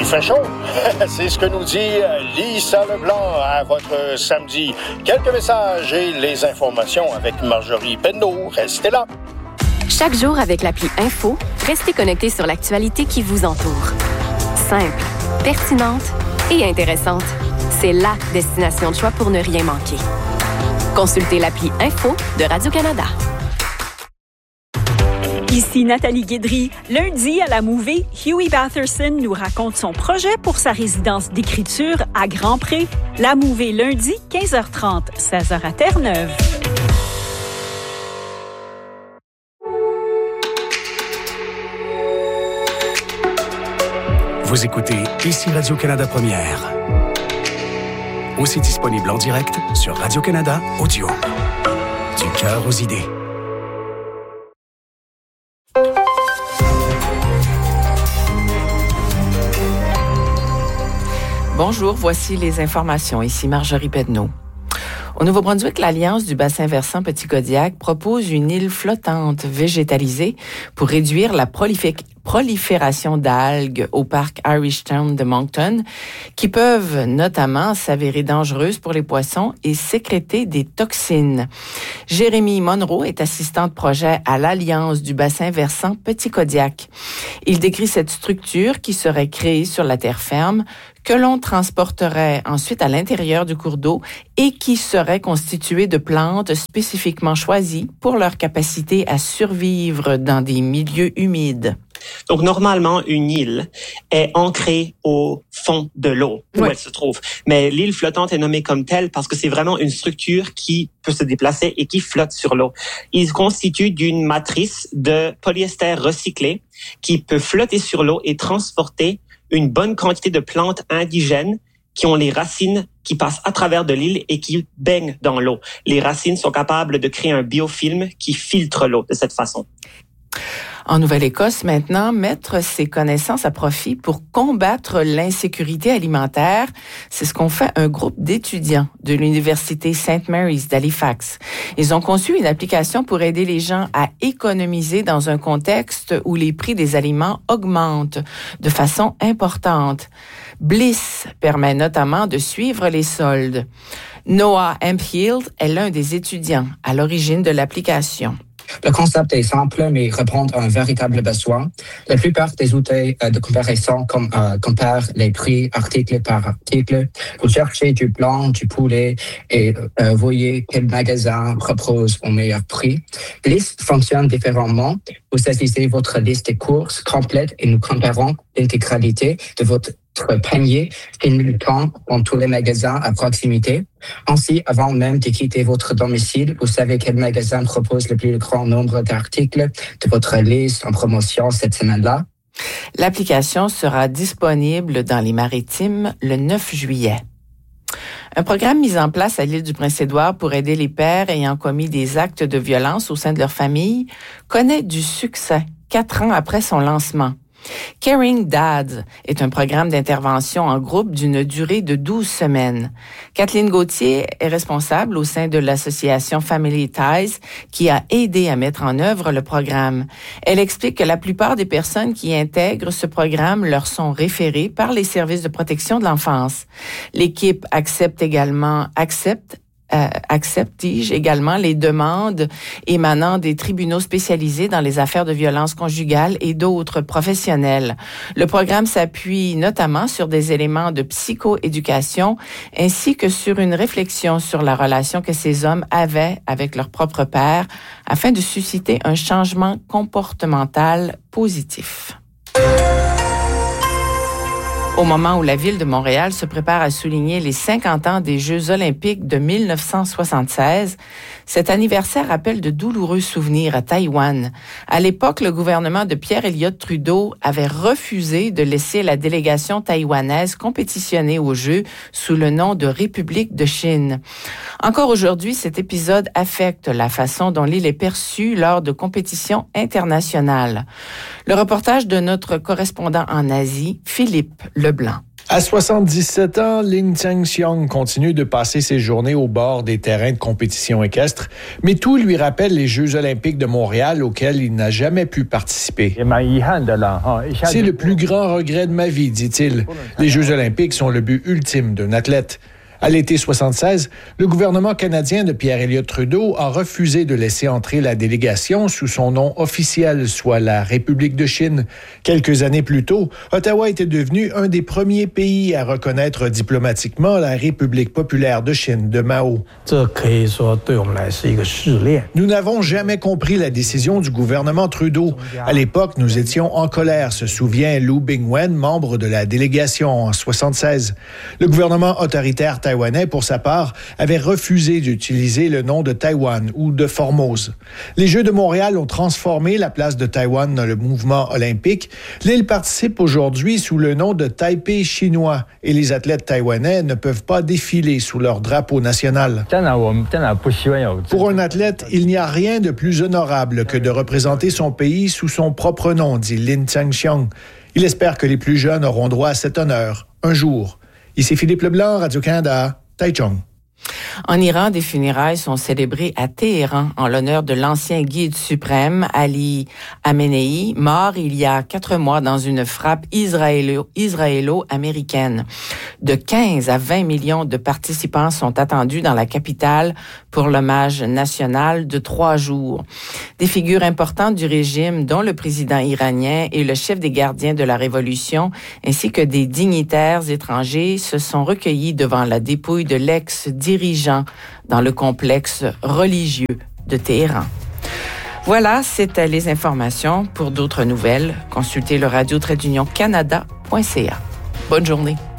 Il fait chaud. C'est ce que nous dit Lisa Leblanc à votre samedi. Quelques messages et les informations avec Marjorie Penneau. Restez là. Chaque jour avec l'appli Info, restez connecté sur l'actualité qui vous entoure. Simple, pertinente et intéressante. C'est la destination de choix pour ne rien manquer. Consultez l'appli Info de Radio-Canada. Ici Nathalie Guédry. Lundi, à la Mouvée, Huey Batherson nous raconte son projet pour sa résidence d'écriture à Grand-Pré. La Mouvée, lundi, 15h30, 16h à Terre-Neuve. Vous écoutez ici Radio-Canada Première. Aussi disponible en direct sur Radio-Canada Audio. Du cœur aux idées. Bonjour, voici les informations. Ici Marjorie Penneau. Au Nouveau-Brunswick, l'Alliance du bassin versant Petit-Kodiak propose une île flottante végétalisée pour réduire la prolifération d'algues au parc Irishtown de Moncton, qui peuvent notamment s'avérer dangereuses pour les poissons et sécréter des toxines. Jérémy Monroe est assistant de projet à l'Alliance du bassin versant Petit-Kodiak. Il décrit cette structure qui serait créée sur la terre ferme, que l'on transporterait ensuite à l'intérieur du cours d'eau et qui serait constituée de plantes spécifiquement choisies pour leur capacité à survivre dans des milieux humides. Donc, normalement, une île est ancrée au fond de l'eau où elle se trouve. Mais l'île flottante est nommée comme telle parce que c'est vraiment une structure qui peut se déplacer et qui flotte sur l'eau. Il constitue d'une matrice de polyester recyclé qui peut flotter sur l'eau et transporter une bonne quantité de plantes indigènes qui ont les racines qui passent à travers de l'île et qui baignent dans l'eau. Les racines sont capables de créer un biofilm qui filtre l'eau de cette façon. En Nouvelle-Écosse, maintenant, mettre ses connaissances à profit pour combattre l'insécurité alimentaire, c'est ce qu'ont fait un groupe d'étudiants de l'Université St. Mary's d'Halifax. Ils ont conçu une application pour aider les gens à économiser dans un contexte où les prix des aliments augmentent de façon importante. Bliss permet notamment de suivre les soldes. Noah Hemphill est l'un des étudiants à l'origine de l'application. Le concept est simple, mais répond à un véritable besoin. La plupart des outils de comparaison comparent les prix article par article. Vous cherchez du blanc, du poulet et voyez quel magasin propose au meilleur prix. Bliss fonctionne différemment. Vous saisissez votre liste de courses complète et nous comparons l'intégralité de votre panier simultan dans tous les magasins à proximité. Ainsi, avant même de quitter votre domicile, vous savez quel magasin propose le plus grand nombre d'articles de votre liste en promotion cette semaine-là. L'application sera disponible dans les Maritimes le 9 juillet. Un programme mis en place à l'île du Prince-Édouard pour aider les pères ayant commis des actes de violence au sein de leur famille connaît du succès 4 ans après son lancement. Caring Dads est un programme d'intervention en groupe d'une durée de 12 semaines. Kathleen Gauthier est responsable au sein de l'association Family Ties qui a aidé à mettre en œuvre le programme. Elle explique que la plupart des personnes qui intègrent ce programme leur sont référées par les services de protection de l'enfance. L'équipe accepte également les demandes émanant des tribunaux spécialisés dans les affaires de violence conjugale et d'autres professionnels. Le programme s'appuie notamment sur des éléments de psychoéducation ainsi que sur une réflexion sur la relation que ces hommes avaient avec leur propre père afin de susciter un changement comportemental positif. Au moment où la Ville de Montréal se prépare à souligner les 50 ans des Jeux olympiques de 1976, cet anniversaire rappelle de douloureux souvenirs à Taïwan. À l'époque, le gouvernement de Pierre Elliott Trudeau avait refusé de laisser la délégation taïwanaise compétitionner aux Jeux sous le nom de République de Chine. Encore aujourd'hui, cet épisode affecte la façon dont l'île est perçue lors de compétitions internationales. Le reportage de notre correspondant en Asie, Philippe Leblanc. À 77 ans, Lin Cheng-Xiong continue de passer ses journées au bord des terrains de compétition équestre, mais tout lui rappelle les Jeux olympiques de Montréal auxquels il n'a jamais pu participer. C'est le plus grand regret de ma vie, dit-il. Les Jeux olympiques sont le but ultime d'un athlète. À l'été 76, le gouvernement canadien de Pierre Elliott Trudeau a refusé de laisser entrer la délégation sous son nom officiel, soit la République de Chine. Quelques années plus tôt, Ottawa était devenu un des premiers pays à reconnaître diplomatiquement la République populaire de Chine de Mao. Nous n'avons jamais compris la décision du gouvernement Trudeau. À l'époque, nous étions en colère, se souvient Lu Bingwen, membre de la délégation en 76. Le gouvernement autoritaire taïwanais, pour sa part, avait refusé d'utiliser le nom de Taïwan ou de Formose. Les Jeux de Montréal ont transformé la place de Taïwan dans le mouvement olympique. L'île participe aujourd'hui sous le nom de Taipei chinois et les athlètes taïwanais ne peuvent pas défiler sous leur drapeau national. Pour un athlète, il n'y a rien de plus honorable que de représenter son pays sous son propre nom, dit Lin Cheng-Xiong. Il espère que les plus jeunes auront droit à cet honneur un jour. Ici Philippe Leblanc, Radio-Canada, Taichung. En Iran, des funérailles sont célébrées à Téhéran en l'honneur de l'ancien guide suprême Ali Khamenei, mort il y a 4 mois dans une frappe israélo-américaine. De 15 à 20 millions de participants sont attendus dans la capitale pour l'hommage national de 3 jours. Des figures importantes du régime, dont le président iranien et le chef des gardiens de la révolution, ainsi que des dignitaires étrangers, se sont recueillis devant la dépouille de l'ex-dirigeant dans le complexe religieux de Téhéran. Voilà, c'était les informations. Pour d'autres nouvelles, consultez le radio-canada.ca. Bonne journée.